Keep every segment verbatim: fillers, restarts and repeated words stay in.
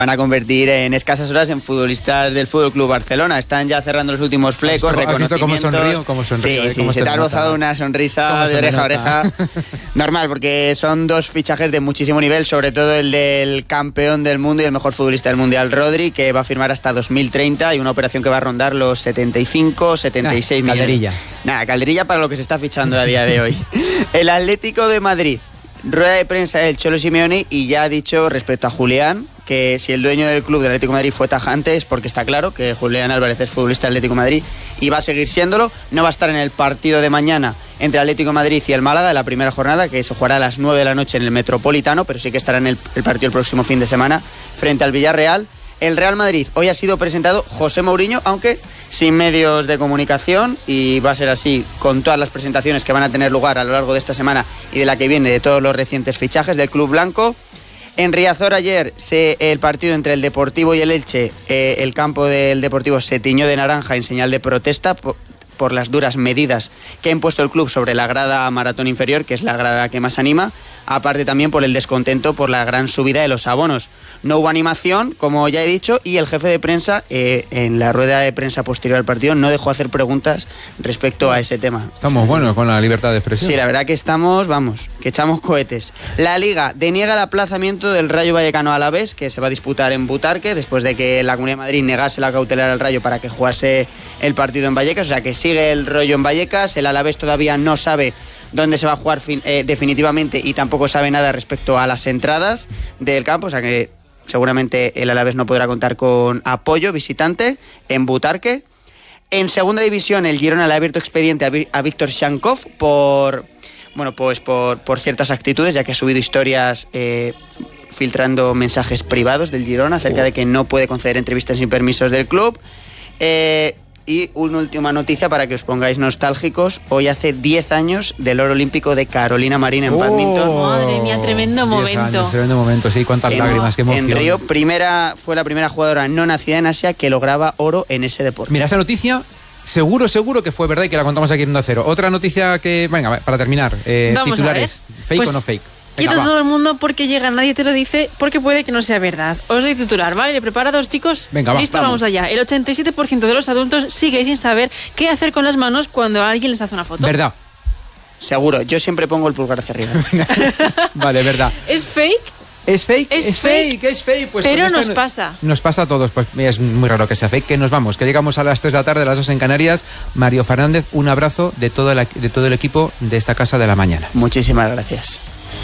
van a convertir en escasas horas en futbolistas del Fútbol Club Barcelona. Están ya cerrando los últimos flecos, reconocimientos. ¿Cómo sonrío? ¿Cómo sonrío? Sí, ¿eh? sí, ¿Cómo se te ha rozado una sonrisa de oreja a oreja. Normal, porque son dos fichajes de muchísimo nivel, sobre todo el del campeón del mundo y el mejor futbolista del mundial, Rodri, que va a firmar hasta dos mil treinta y una operación que va a rondar los setenta y cinco, setenta y seis nah, millones. Calderilla. Nada, calderilla para lo que se está fichando a día de hoy. El Atlético de Madrid. Rueda de prensa del Cholo Simeone y ya ha dicho respecto a Julián que si el dueño del club del Atlético de Madrid fue tajante es porque está claro que Julián Álvarez es futbolista del Atlético de Madrid y va a seguir siéndolo. No va a estar en el partido de mañana entre Atlético de Madrid y el Málaga de la primera jornada, que se jugará a las nueve de la noche en el Metropolitano, pero sí que estará en el, el partido el próximo fin de semana frente al Villarreal. El Real Madrid, hoy ha sido presentado José Mourinho, aunque sin medios de comunicación, y va a ser así con todas las presentaciones que van a tener lugar a lo largo de esta semana y de la que viene de todos los recientes fichajes del club blanco. En Riazor ayer se, el partido entre el Deportivo y el Elche, eh, el campo del Deportivo se tiñó de naranja en señal de protesta por, por las duras medidas que ha impuesto el club sobre la grada maratón inferior, que es la grada que más anima, aparte también por el descontento por la gran subida de los abonos. No hubo animación, como ya he dicho, y el jefe de prensa, eh, en la rueda de prensa posterior al partido, no dejó hacer preguntas respecto a ese tema. Estamos buenos con la libertad de expresión. Sí, la verdad que estamos, vamos, que echamos cohetes. La Liga deniega el aplazamiento del Rayo Vallecano Alavés, que se va a disputar en Butarque, después de que la Comunidad de Madrid negase la cautelar al Rayo para que jugase el partido en Vallecas, o sea que sigue el rollo en Vallecas. El Alavés todavía no sabe dónde se va a jugar fin, eh, definitivamente y tampoco sabe nada respecto a las entradas del campo, o sea que seguramente el Alavés no podrá contar con apoyo visitante en Butarque. En segunda división el Girona le ha abierto expediente a, Vi- a Víctor Shankov por, bueno, pues por, por ciertas actitudes, ya que ha subido historias eh, filtrando mensajes privados del Girona acerca de que no puede conceder entrevistas sin permisos del club. Eh, Y una última noticia para que os pongáis nostálgicos. Hoy hace diez años del oro olímpico de Carolina Marín en oh, bádminton. Madre mía, tremendo momento. Años, tremendo momento, sí, cuántas en, lágrimas, qué emoción. En Río primera, fue la primera jugadora no nacida en Asia que lograba oro en ese deporte. Mira, esa noticia seguro, seguro que fue verdad y que la contamos aquí en Onda Cero. Otra noticia que, venga, para terminar, eh, Vamos titulares, a ver. ¿fake Pues, o no fake? Quita todo el mundo porque llega, nadie te lo dice, porque puede que no sea verdad. Os doy titular, ¿vale? ¿Preparados, chicos? Venga, va. Listo, Vamos. vamos allá. El ochenta y siete por ciento de los adultos sigue sin saber qué hacer con las manos cuando alguien les hace una foto. Verdad. Seguro, yo siempre pongo el pulgar hacia arriba. Vale, verdad. ¿Es fake? ¿Es fake? Es es fake, es fake. Pues Pero con esta nos no- pasa. Nos pasa a todos. Pues mira, es muy raro que sea fake. Que nos vamos, que llegamos a las tres de la tarde, a las dos en Canarias. Mario Fernández, un abrazo de todo, la, de todo el equipo de esta Casa de la Mañana. Muchísimas gracias.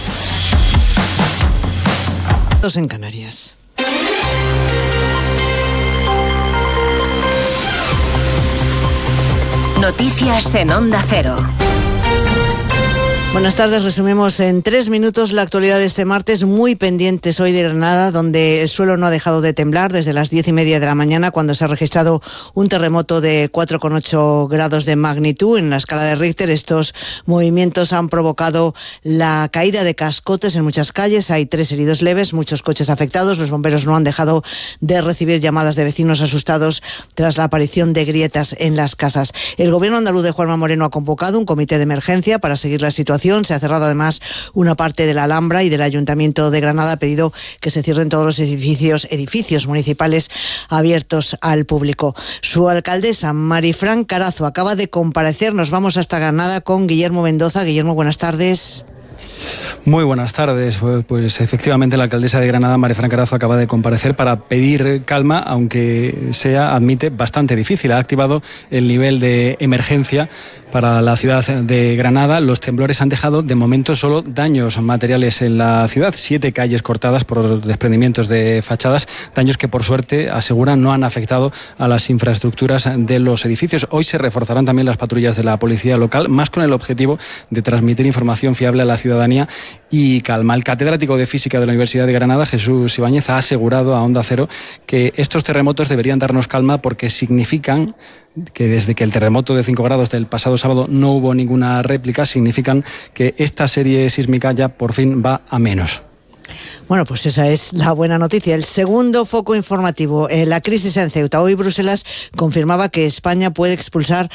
En Canarias. Noticias en Onda Cero. Buenas tardes, resumimos en tres minutos la actualidad de este martes, muy pendientes hoy de Granada, donde el suelo no ha dejado de temblar desde las diez y media de la mañana, cuando se ha registrado un terremoto de cuatro coma ocho grados de magnitud en la escala de Richter. Estos movimientos han provocado la caída de cascotes en muchas calles, hay tres heridos leves, muchos coches afectados. Los bomberos no han dejado de recibir llamadas de vecinos asustados tras la aparición de grietas en las casas. El gobierno andaluz de Juanma Moreno ha convocado un comité de emergencia para seguir la situación. Se ha cerrado además una parte de la Alhambra y del Ayuntamiento de Granada ha pedido que se cierren todos los edificios, edificios municipales abiertos al público. Su alcaldesa, Marifran Carazo, acaba de comparecer. Nos vamos hasta Granada con Guillermo Mendoza. Guillermo, buenas tardes. Muy buenas tardes. Pues efectivamente la alcaldesa de Granada, Marifran Carazo, acaba de comparecer para pedir calma, aunque sea, admite, bastante difícil. Ha activado el nivel de emergencia para la ciudad de Granada. Los temblores han dejado de momento solo daños materiales en la ciudad, siete calles cortadas por desprendimientos de fachadas, daños que por suerte, aseguran, no han afectado a las infraestructuras de los edificios. Hoy se reforzarán también las patrullas de la policía local, más con el objetivo de transmitir información fiable a la ciudadanía y calma. El catedrático de Física de la Universidad de Granada, Jesús Ibáñez, ha asegurado a Onda Cero que estos terremotos deberían darnos calma porque significan que desde que el terremoto de cinco grados del pasado sábado no hubo ninguna réplica, significan que esta serie sísmica ya por fin va a menos. Bueno, pues esa es la buena noticia. El segundo foco informativo, eh, la crisis en Ceuta. Hoy Bruselas confirmaba que España puede expulsar